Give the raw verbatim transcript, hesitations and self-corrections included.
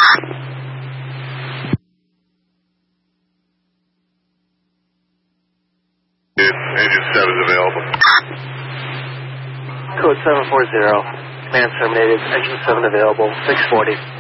Engine seven is available. Code seven four zero. Command terminated. Engine seven available. six forty.